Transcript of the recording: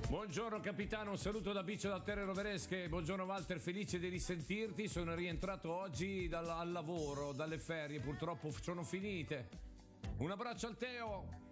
Buongiorno capitano, un saluto da Biccio da Terre Roveresche. Buongiorno Walter, felice di risentirti. Sono rientrato oggi al lavoro, dalle ferie, purtroppo sono finite. Un abbraccio al Teo.